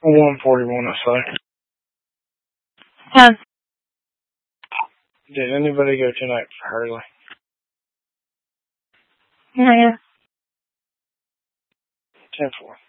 141, I say. 10. Did anybody go tonight for Hurley? Yeah. 10-4.